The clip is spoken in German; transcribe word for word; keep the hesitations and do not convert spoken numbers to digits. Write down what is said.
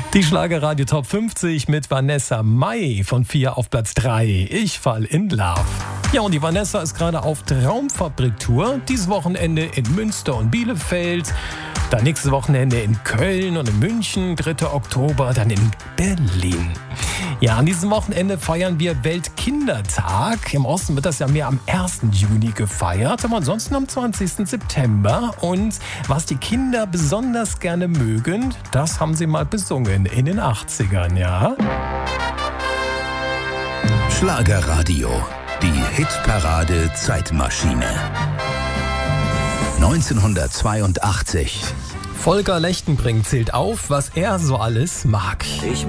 Die Schlagerradio Top fünfzig mit Vanessa Mai von vier auf Platz drei. Ich fall in Love. Ja, und die Vanessa ist gerade auf Traumfabrik-Tour. Dieses Wochenende in Münster und Bielefeld. Dann nächstes Wochenende in Köln und in München, dritter Oktober, dann in Berlin. Ja, an diesem Wochenende feiern wir Weltkindertag. Im Osten wird das ja mehr am ersten Juni gefeiert, aber ansonsten am zwanzigsten September. Und was die Kinder besonders gerne mögen, das haben sie mal besungen in den achtzigern, ja? Schlagerradio, die Hitparade Zeitmaschine. neunzehnhundertzweiundachtzig. Volker Lechtenbrink zählt auf, was er so alles mag. Ich